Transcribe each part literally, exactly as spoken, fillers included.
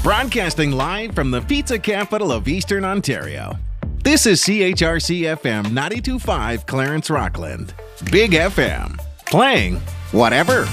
Broadcasting live from the pizza capital of Eastern Ontario. This is C H R C F M ninety-two point five Clarence Rockland. Big F M. Playing whatever.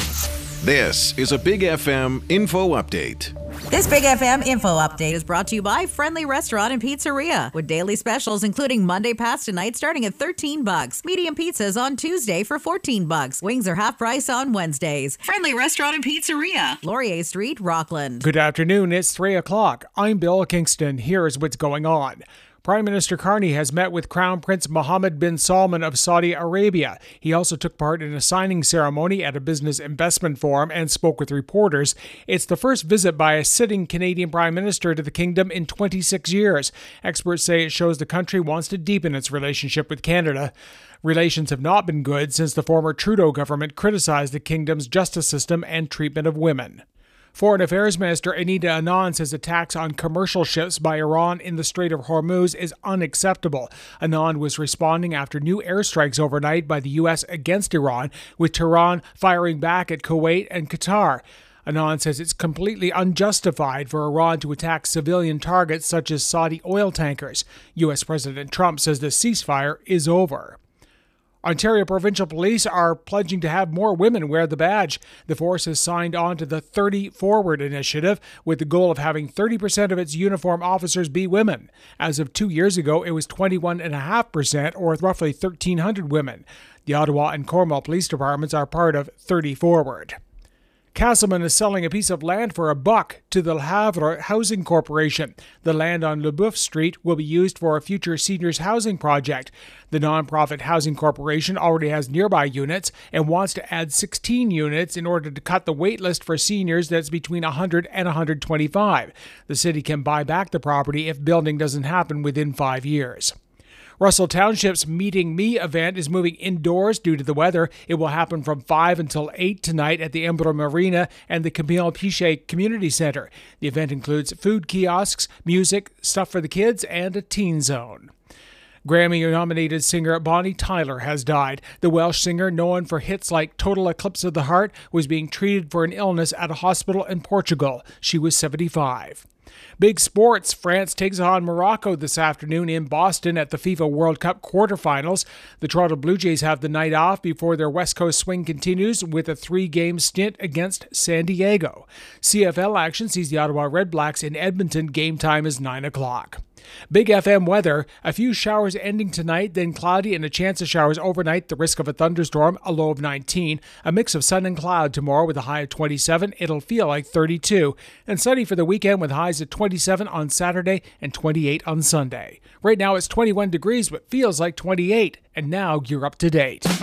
This is a Big F M info update. This Big F M info update is brought to you by Friendly Restaurant and Pizzeria with daily specials including Monday pasta night starting at thirteen bucks, medium pizzas on Tuesday for fourteen bucks, wings are half price on Wednesdays. Friendly Restaurant and Pizzeria, Laurier Street, Rockland. Good afternoon. It's three o'clock. I'm Bill Kingston. Here's what's going on. Prime Minister Carney has met with Crown Prince Mohammed bin Salman of Saudi Arabia. He also took part in a signing ceremony at a business investment forum and spoke with reporters. It's the first visit by a sitting Canadian Prime Minister to the kingdom in twenty-six years. Experts say it shows the country wants to deepen its relationship with Canada. Relations have not been good since the former Trudeau government criticized the kingdom's justice system and treatment of women. Foreign Affairs Minister Anita Anand says attacks on commercial ships by Iran in the Strait of Hormuz is unacceptable. Anand was responding after new airstrikes overnight by the U S against Iran, with Tehran firing back at Kuwait and Qatar. Anand says it's completely unjustified for Iran to attack civilian targets such as Saudi oil tankers. U S President Trump says the ceasefire is over. Ontario Provincial Police are pledging to have more women wear the badge. The force has signed on to the thirty Forward initiative with the goal of having thirty percent of its uniform officers be women. As of two years ago, it was twenty-one point five percent, or roughly thirteen hundred women. The Ottawa and Cornwall Police Departments are part of thirty Forward. Castleman is selling a piece of land for a buck to the Le Havre Housing Corporation. The land on Le Boeuf Street will be used for a future seniors housing project. The nonprofit housing corporation already has nearby units and wants to add sixteen units in order to cut the wait list for seniors that's between one hundred and one hundred twenty-five. The city can buy back the property if building doesn't happen within five years. Russell Township's Meeting Me event is moving indoors due to the weather. It will happen from five until eight tonight at the Emblem Arena and the Camille Pichet Community Center. The event includes food kiosks, music, stuff for the kids, and a teen zone. Grammy-nominated singer Bonnie Tyler has died. The Welsh singer, known for hits like Total Eclipse of the Heart, was being treated for an illness at a hospital in Portugal. She was seventy-five. Big sports. France takes on Morocco this afternoon in Boston at the FIFA World Cup quarterfinals. The Toronto Blue Jays have the night off before their West Coast swing continues with a three-game stint against San Diego. C F L action sees the Ottawa Redblacks in Edmonton. Game time is nine o'clock. Big F M weather. A few showers ending tonight, then cloudy and a chance of showers overnight. The risk of a thunderstorm, a low of nineteen. A mix of sun and cloud tomorrow with a high of twenty-seven. It'll feel like thirty-two. And sunny for the weekend with highs at twenty-seven on Saturday and twenty-eight on Sunday. Right now it's twenty-one degrees but feels like twenty-eight. And now you're up to date.